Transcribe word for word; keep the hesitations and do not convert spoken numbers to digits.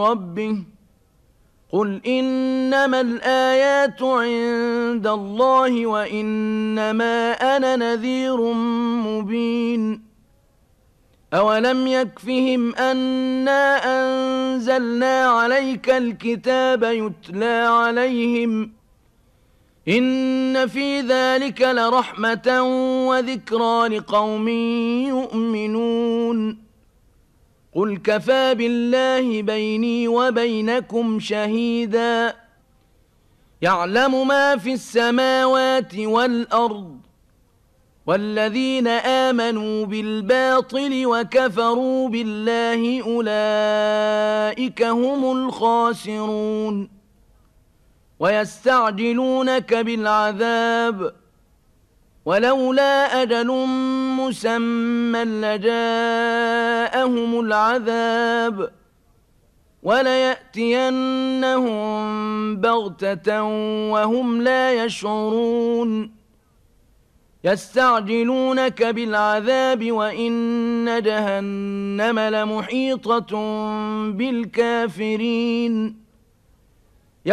ربه قل إنما الآيات عند الله وإنما أنا نذير مبين أولم يكفهم أنا أنزلنا عليك الكتاب يتلى عليهم إن في ذلك لرحمة وذكرى لقوم يؤمنون قل كفى بالله بيني وبينكم شهيدا يعلم ما في السماوات والأرض والذين آمنوا بالباطل وكفروا بالله أولئك هم الخاسرون ويستعجلونك بالعذاب ولولا أجل مسمى لجاءهم العذاب وليأتينهم بغتة وهم لا يشعرون يستعجلونك بالعذاب وإن جهنم لمحيطة بالكافرين